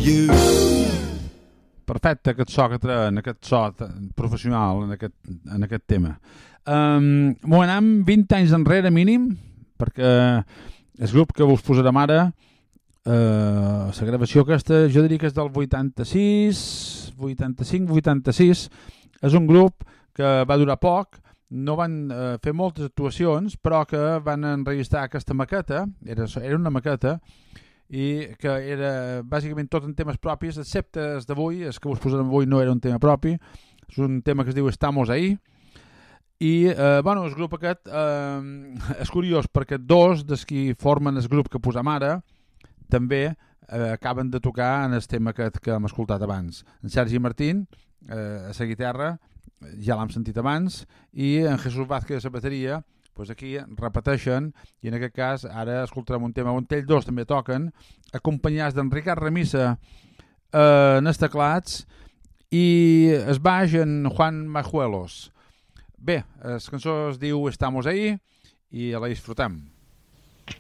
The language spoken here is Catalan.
Perfecte, aquest so que treuen, aquest so professional en aquest tema. M'ho anem 20 anys enrere mínim, perquè el grup que us posarem ara, la gravació aquesta, jo diria que és del 85, 86, és un grup que va durar poc, no van fer moltes actuacions, però que van enregistrar aquesta maqueta, era una maqueta, i que era bàsicament tot en temes propis, excepte el d'avui, el que us posarem avui no era un tema propi, és un tema que es diu Estamos ahí, i el grup aquest és curiós perquè dos dels qui formen el grup que posam ara també acaben de tocar en el tema que hem escoltat abans. En Sergi Martín a la guitarra, ja l'hem sentit abans, i en Jesús Vázquez a la bateria, pues aquí repeteixen, i en aquest cas ara escoltarem un tema on ells dos també toquen, acompanyats d'en Ricard Remisa en els teclats i es baix en Juan Majuelos. Bé, la cançó es diu Estamos ahí i la disfrutem.